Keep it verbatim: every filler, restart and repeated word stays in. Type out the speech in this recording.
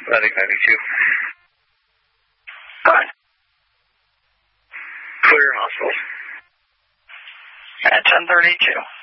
Atlantic ninety-two. Fine. Clear hospital. At ten thirty-two.